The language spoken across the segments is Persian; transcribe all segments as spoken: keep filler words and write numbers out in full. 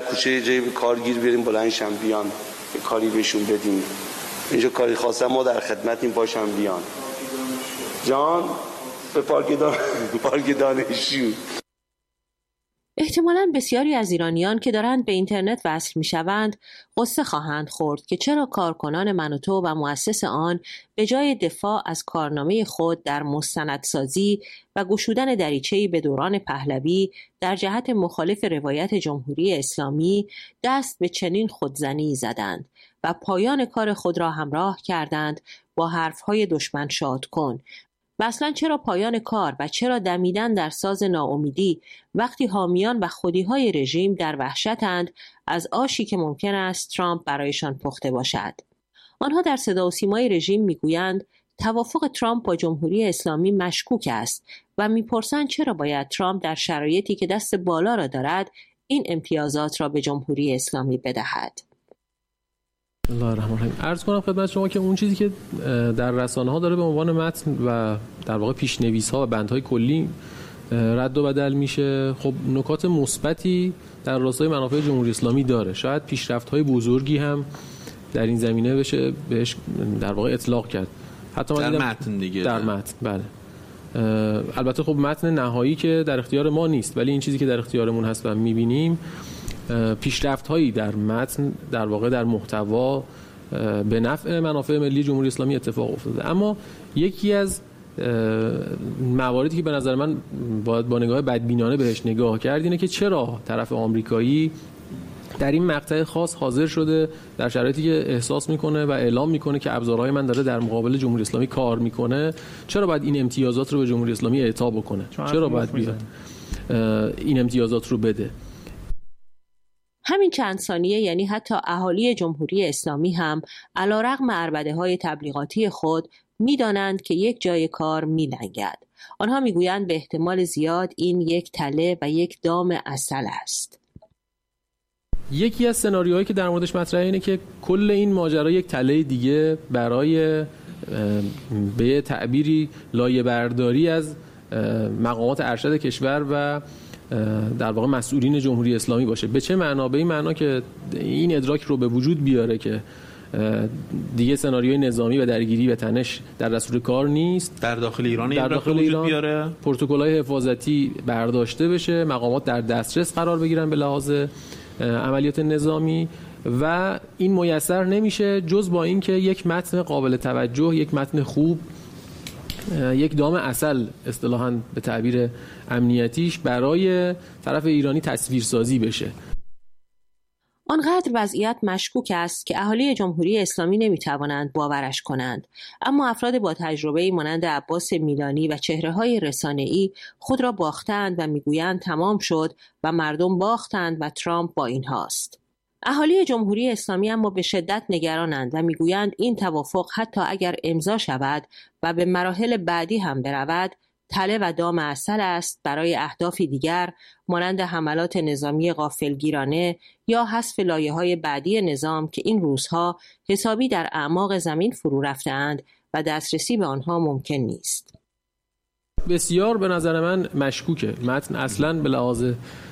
کوچه یه جایی به کارگیر بریم بلندشم بیان یه کاری بهشون بدیم. اینجا کاری خواستم ما در خدمتیم باشم بیان. جان به پارک دان... پارک دانشجو. احتمالاً بسیاری از ایرانیان که دارند به اینترنت وصل می‌شوند غصه خواهند خورد که چرا کارکنان من و تو و مؤسس آن به جای دفاع از کارنامه خود در مستندسازی و گشودن دریچه‌ای به دوران پهلوی در جهت مخالف روایت جمهوری اسلامی دست به چنین خودزنی زدند و پایان کار خود را همراه کردند با حرف‌های دشمن شاد کن. و اصلا چرا پایان کار و چرا دمیدن در ساز ناامیدی وقتی حامیان و خودی‌های رژیم در وحشتند از آشی که ممکن است ترامپ برایشان پخته باشد. آنها در صدا و سیمای رژیم میگویند توافق ترامپ با جمهوری اسلامی مشکوک است و میپرسند چرا باید ترامپ در شرایطی که دست بالا را دارد این امتیازات را به جمهوری اسلامی بدهد. الله الرحمن الرحیم. عرض کنم خدمت شما که اون چیزی که در رسانه‌ها داره به عنوان متن و در واقع پیش‌نویس‌ها و بندهای کلی رد و بدل میشه، خب نکات مثبتی در راستای منافع جمهوری اسلامی داره. شاید پیشرفت‌های بزرگی هم در این زمینه بشه بهش در واقع اطلاق کرد. حتی در متن دیگه. در متن بله. البته خب متن نهایی که در اختیار ما نیست، ولی این چیزی که در اختیارمون هست و می‌بینیم پیشرفت‌هایی در متن در واقع در محتوا به نفع منافع ملی جمهوری اسلامی اتفاق افتاده. اما یکی از مواردی که به نظر من باید با نگاه بدبینانه بهش نگاه کرد اینه که چرا طرف آمریکایی در این مقطع خاص حاضر شده در شرایطی که احساس میکنه و اعلام میکنه که ابزارهای من داره در مقابل جمهوری اسلامی کار میکنه، چرا باید این امتیازات رو به جمهوری اسلامی اعطا بکنه؟ چرا باید بیاد این امتیازات رو بده؟ همین چند ثانیه، یعنی حتی اهالی جمهوری اسلامی هم علیرغم عربده‌های تبلیغاتی خود می‌دانند که یک جای کار می‌لنگد. آنها می‌گویند به احتمال زیاد این یک تله و یک دام عسل است. یکی از سناریوهایی که در موردش مطرحه اینه که کل این ماجرا یک تله دیگه برای به تعبیری لایه برداری از مقامات ارشد کشور و در واقع مسئولین جمهوری اسلامی باشه. به چه معنا؟ به این معنا که این ادراک رو به وجود بیاره که دیگه سناریوی نظامی و درگیری و تنش در دستور کار نیست، در داخل ایران در داخل ایران بیاره، پروتکل‌های حفاظتی برداشته بشه، مقامات در دسترس قرار بگیرن به لحاظ عملیات نظامی و این میسر نمیشه جز با اینکه یک متن قابل توجه، یک متن خوب، یک دام عسل اصطلاحاً به تعبیر امنیتیش برای طرف ایرانی تصویرسازی بشه. آنقدر وضعیت مشکوک است که اهالی جمهوری اسلامی نمیتوانند باورش کنند، اما افراد با تجربه‌ای مانند عباس میلانی و چهره‌های رسانه‌ای خود را باختند و میگویند تمام شد و مردم باختند و ترامپ با اینهاست. اهالی جمهوری اسلامی اما به شدت نگرانند و میگویند این توافق حتی اگر امضا شود و به مراحل بعدی هم برود، تله و دام عسل است برای اهدافی دیگر مانند حملات نظامی غافلگیرانه یا حذف لایه‌های بعدی نظام که این روزها حسابی در اعماق زمین فرو رفته‌اند و دسترسی به آنها ممکن نیست. بسیار به نظر من مشکوکه. متن اصلاً به لحاظ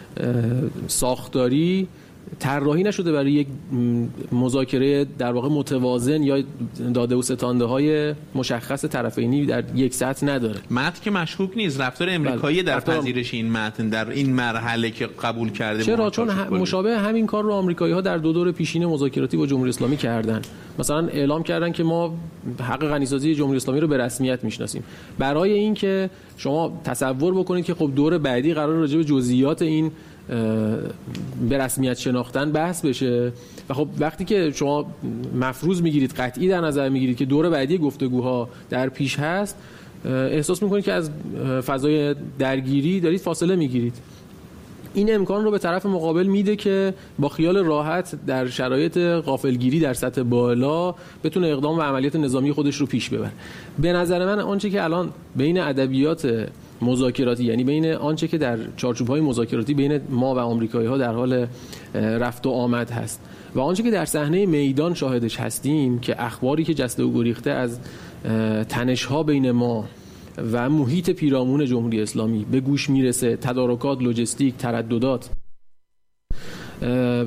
ساختاری طراحی نشده برای یک مذاکره در واقع متوازن یا داده و ستانده های مشخص طرفینی در یک سطح نداره. متن که مشکوک نیست، رفتار امریکایی در پذیرش این متن در این مرحله که قبول کرده. چرا؟ چون مشابه همین کار رو آمریکایی ها در دو دور پیشین مذاکراتی با جمهوری اسلامی کردن. مثلا اعلام کردن که ما حق غنیسازی جمهوری اسلامی رو به رسمیت میشناسیم. برای اینکه شما تصور بکنید که خب دور بعدی قرار راجع به جزئیات این به رسمیت شناختن بحث بشه و خب وقتی که شما مفروض میگیرید، قطعی در نظر میگیرید که دور بعدی گفتگوها در پیش هست، احساس میکنید که از فضای درگیری دارید فاصله میگیرید. این امکان رو به طرف مقابل میده که با خیال راحت در شرایط غافلگیری در سطح بالا بتونه اقدام و عملیات نظامی خودش رو پیش ببره. به نظر من آنچه که الان بین ادبیات مذاکراتی، یعنی بین آنچه که در چارچوب‌های مذاکراتی بین ما و آمریکایی‌ها در حال رفت و آمد هست و آنچه که در صحنه میدان شاهدش هستیم که اخباری که جسته و گریخته از تنش‌ها بین ما و محیط پیرامون جمهوری اسلامی به گوش میرسه، تدارکات، لوجستیک، ترددات،